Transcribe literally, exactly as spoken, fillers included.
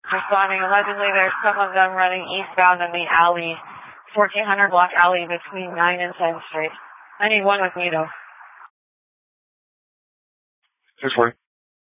Responding, allegedly there's some of them running eastbound in the alley, fourteen hundred block alley between nine and ten Street. I need one with me though. six forty.